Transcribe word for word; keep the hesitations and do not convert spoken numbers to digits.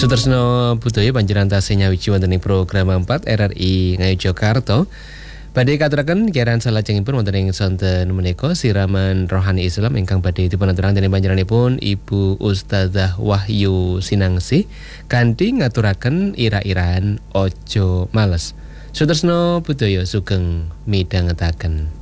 Sutresno budaya panjenengan tasih nyawiji wonten ing program empat R R I Ngayogyakarta. Badhe katuraken kiaran salajengipun wonten ing sonten menika siraman rohani Islam ingkang badhe dipunaturaken dening panjenenganipun Ibu Ustazah Wahyu Sinangsi kanthi ngaturaken ira-iraan Ojo Males. Sutresno budaya sugeng midhangetaken.